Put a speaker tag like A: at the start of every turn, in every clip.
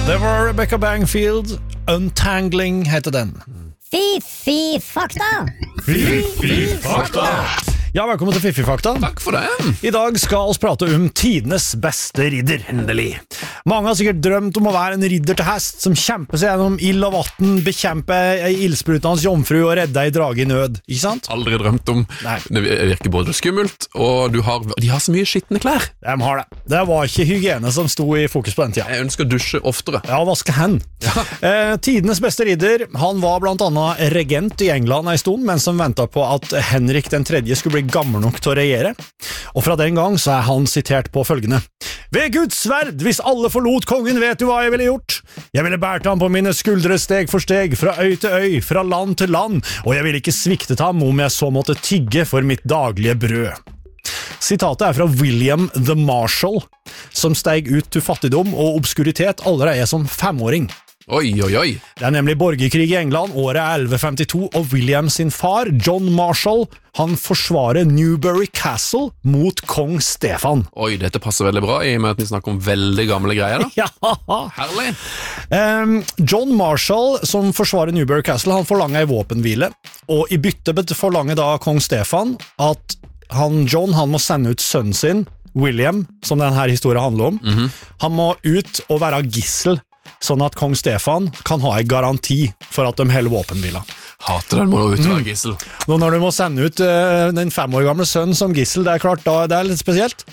A: Det var Rebecca Bangfield, Untangling heter den.
B: Fy fakta!
A: Fy fakta! Ja, velkommen til Fiffi Fakta.
C: Takk for det.
A: I dag skal vi prate om tidenes beste ridder, endelig. Mange har sikkert drømt om å være en ridder til hest, som kjemper seg gjennom ild og vatten, bekjemper ei ildsprutende jomfru og redder ei drage i nød, ikke sant?
C: Aldri drømt om.
A: Nei.
C: Det virker både skummelt, og de har så mye skittende klær.
A: De har det. Det var ikke hygiene som sto i fokus på den tida.
C: Jeg ønsker å dusje oftere.
A: Ja, vaske hen.
C: Ja.
A: Tidenes beste ridder, han var blant annet regent i England en stund, mens han ventet på at Henrik den tredje skulle bli gammel nok til å regjere. Og fra den gang så han sitert på følgende: «Ved Guds sverd, hvis alle forlot kongen, vet du hva jeg ville gjort? Jeg ville bært ham på mine skuldre steg for steg, fra øy til øy, fra land til land, og jeg ville ikke sviktet ham om jeg så måtte tygge for mitt daglige brød.» Sitatet fra William the Marshal, som steg ut til fattigdom og obskuritet allerede som 5-åring.
C: Oi.
A: Det nemlig borgerkrig i England, året 1152, og William sin far, John Marshall, han forsvarer Newbury Castle mot kong Stefan.
C: Oi, dette passer veldig bra, i og med at vi snakker om veldig gamle greier da.
A: Ja.
C: Herlig.
A: John Marshall, som forsvarer Newbury Castle, han forlanger en våpenhvile, og i bytte forlanger da kong Stefan at John må sende ut sønnen sin, William, som denne historien handler om. Han må ut og være gissel, sånn at kong Stefan kan ha en garanti for at de holder våpenhvila.
C: Hater den må du ut og være gissel.
A: Nå når du må sende ut den 5 år gamle sønnen som gissel, det er klart, det er litt spesielt.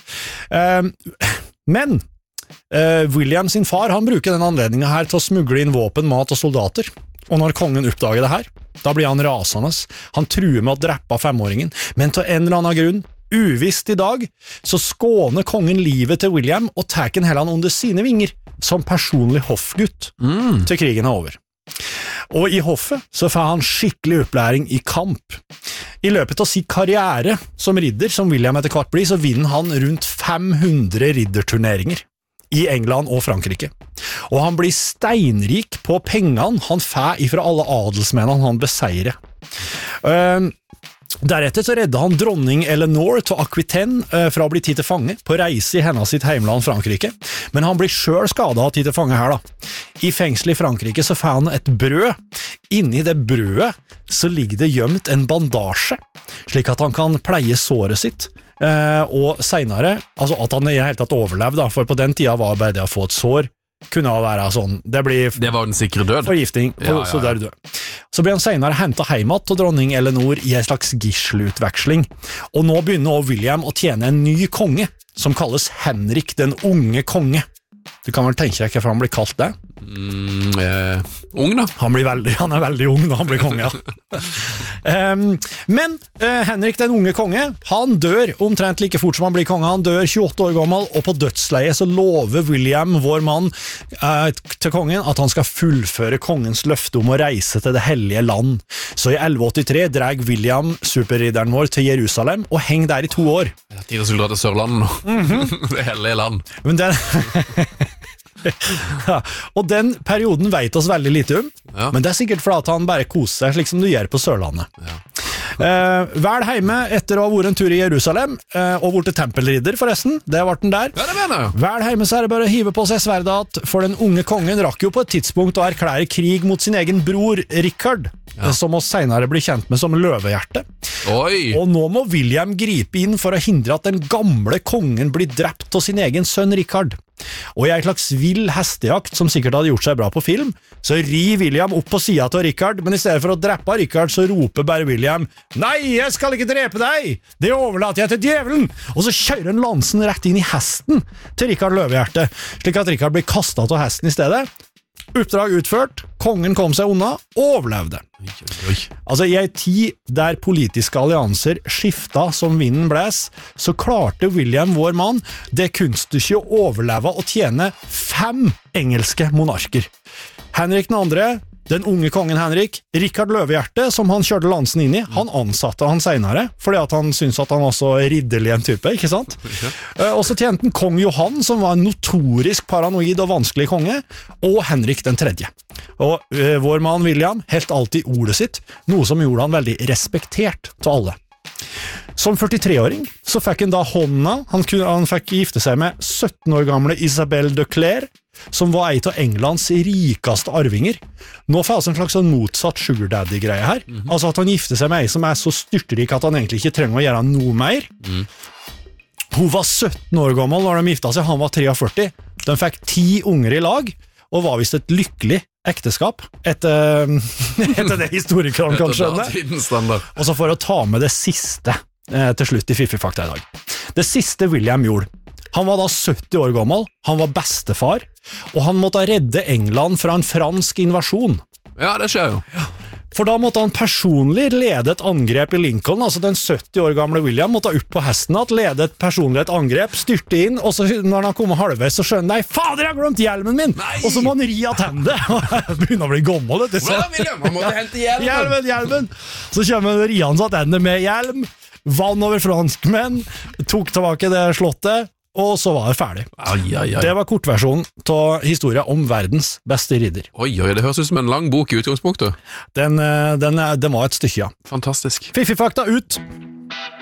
A: Men William sin far, han bruker den anledningen her til å smugle inn våpen, mat og soldater. Og når kongen oppdager det her, da blir han rasende. Han truer med å drepe 5-åringen, men til en eller annen grunn, uvisst i dag, så skåner kongen livet til William og tar han heller under sine vinger, som personlig hoffgutt til krigen er over. Og i hoffet så får han skikkelig opplæring i kamp. I løpet av sin karriere som ridder, som William etter hvert blir, så vinner han rundt 500 ridderturneringer i England og Frankrike. Og han blir steinrik på pengene han får ifra alle adelsmennene han beseirer. Deretter så redde han dronning Eleanor til Aquitaine fra å bli tid til fange på reise i hennes sitt heimland Frankrike, men han blir selv skadet av tid til fange her da. I fengsel i Frankrike så får han et brød. Inni det brødet så ligger det gjemt en bandasje, slik at han kan pleie såret sitt, og senere, altså at han i hele tatt overlevde da, for på den tida var bare det å få et sår, kunne være sånn, det var
C: den sikre død.
A: Forgifting, så der død. Så ble han senere hentet heimat til dronning Eleanor i en slags gisselutveksling, og nå begynner også William å tjene en ny konge, som kalles Henrik den unge konge. Du kan vel tenke deg hvorfor han blir kalt det?
C: Ung da?
A: Han er veldig ung når han blir konge, ja. Men Henrik den unge konge, han dør omtrent like fort som han blir konge. Han dør 28 år gammel, og på dødsleiet så lover William, vår mann, til kongen at han skal fullføre kongens løfte om å reise til det hellige land. Så i 1183 dreg William, superridderen vår, til Jerusalem og heng der i 2 år.
C: Tid å skulle dra til Sørlandet nå. Det hellige land.
A: Men den... Ja, og den perioden vet oss veldig lite om, men det er sikkert fordi at han bare koser seg slik som du gjør på Sørlandet. Vel hjemme etter å ha vært en tur i Jerusalem og vært tempelridder forresten, det var den der.
C: Ja, det mener jeg.
A: Vel hjemme så er det bare å hive på seg sverdet, for den unge kongen rakk jo på et tidspunkt å erklære krig mot sin egen bror Richard, som oss senere blir kjent med som Løvehjerte.
C: Oi.
A: Og nå må William gripe inn for å hindre at den gamle kongen blir drept av sin egen sønn Richard. Og i en slags vill hestejakt som sikkert hadde gjort seg bra på film, så rir William opp på siden til Richard, men i stedet for å drepe Richard så roper bare William: «Nei, jeg skal ikke drepe deg! Det overlater jeg til djevelen!» Og så kjører han lansen rett inn i hesten til Richard Løvehjerte, slik at Richard blir kastet av hesten i stedet. Oppdrag utført, kongen kom seg unna og overlevde. Altså i en tid der politiske allianser skiftet som vinden blæs, så klarte William, vår mann, det kunststykket å overleve og tjene 5 engelske monarker. Henrik den andre, den unge kongen Henrik, Richard Løvehjerte, som han kjørte lansen inn i, han ansatte han senere, fordi at han syntes at han var så ridderlig en type, ikke sant? Og så tjente han kong Johan, som var en notorisk paranoid og vanskelig konge, og Henrik den tredje. Og vår mann William helt alltid ordet sitt, noe som gjorde han veldig respektert til alle. Som 43-åring så fikk han da hånda, han fikk gifte seg med 17 år gamle Isabelle de Clare, som var en av Englands rikeste arvinger. Nå får altså en slags sånn motsatt sugar daddy-greie her. Altså at han gifter seg med en som så styrtrik at han egentlig ikke trenger å gjøre noe mer. Hun var 17 år gammel når de gifta seg, han var 43. De fikk 10 unger i lag, og var vist et lykkelig ekteskap etter det historikerne kan skjønne. Og så for å ta med det siste til slutt i Fiffig-fakta i dag. Det siste William gjorde. Han var da 70 år gammel, han var bestefar, og han måtte redde England fra en fransk invasjon.
C: Ja, det skjer jo.
A: For da måtte han personlig lede et angrep i Lincoln, altså den 70 år gamle William måtte opp på hesten at lede et personlig et angrep, styrte inn, og så når han kom halvveis så skjønner han, nei, fader, jeg har glemt hjelmen min! Nei! Og så må han ri attende. Begynner å bli gammel, vet du.
C: Hvordan, William? Han måtte hente hjelmen.
A: Hjelmen. Så kommer rian så attende med hjelm, vann over franskmenn, tok tilbake det slottet, og så var det ferdig. Det var kortversjonen av historien om verdens beste ridder.
C: Oi, det høres ut som en lang bok i utgangspunktet.
A: Den var et stykke, ja.
C: Fantastisk.
A: Fiffig-fakta ut!